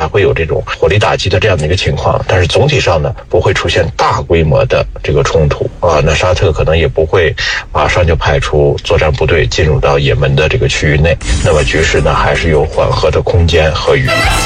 会有这种火力打击的这样的一个情况，但是总体上呢不会出现大规模的这个冲突啊。那沙特可能也不会马上就派出作战部队进入到也门的这个区域内，那么局势呢还是有缓和的空间和余地。